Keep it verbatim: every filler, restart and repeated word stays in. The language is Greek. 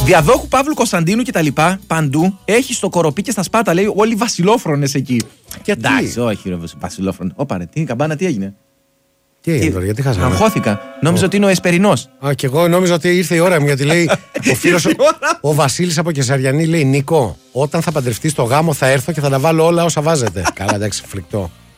Διαδόχου Παύλου Κωνσταντίνου και τα λοιπά, παντού έχει στο Κοροπή και στα Σπάτα, λέει, όλοι οι βασιλόφρονες εκεί. Γιατί? Εντάξει, όχι, ρε βασιλόφρονο. Όπα, ρε, τι καμπάνα, τι έγινε. Τι έγινε τώρα, γιατί χάσαμε? Αγχώθηκα. Νόμιζα oh. ότι είναι ο Εσπερινός. Α, και εγώ νόμιζα ότι ήρθε η ώρα μου, γιατί λέει ο φίλος, ο, ο Βασίλης από Κεσαριανή, λέει, Νίκο, όταν θα παντρευτείς στο γάμο θα έρθω και θα τα βάλω όλα όσα βάζετε. Καλά, εντάξει, φρικτό.